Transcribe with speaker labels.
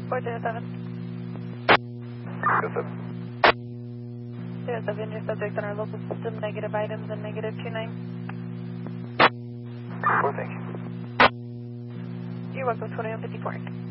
Speaker 1: 407.
Speaker 2: Yes, sir.
Speaker 1: 07, your subject on our local system, negative items and negative 29.
Speaker 2: Thank you.
Speaker 1: You're welcome, 2154.